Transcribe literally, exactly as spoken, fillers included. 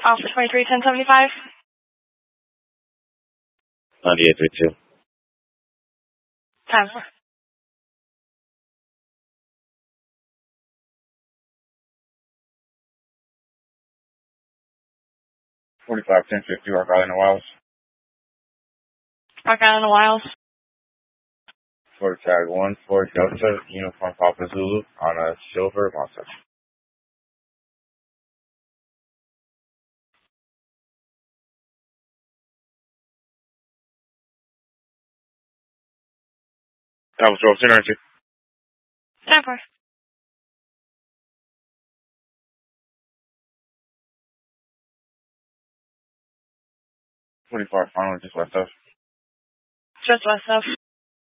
Officer twenty-three ten seventy-five. ninety-eight three two. Time. forty-five ten fifty, Rock Island and Wiles. Rock Island and Wiles. Florida tag one four Delta, Uniform Papa Zulu on a silver Mazda. That was twelve ten ninety. Time for. twenty-five final, just left us. Just west of.